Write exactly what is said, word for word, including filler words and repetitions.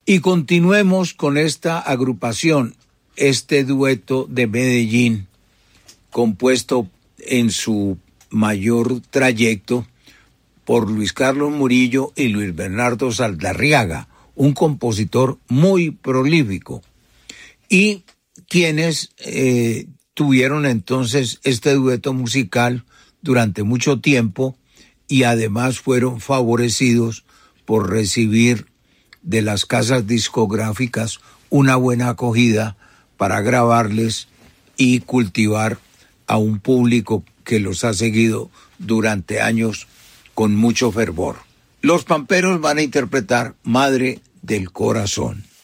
Y continuemos con esta agrupación, este dueto de Medellín, compuesto en su mayor trayecto por Luis Carlos Murillo y Luis Bernardo Saldarriaga, un compositor muy prolífico, y quienes eh, tuvieron entonces este dueto musical durante mucho tiempo y además fueron favorecidos por recibir de las casas discográficas una buena acogida para grabarles y cultivar a un público que los ha seguido durante años con mucho fervor. Los Pamperos van a interpretar Madre del Corazón.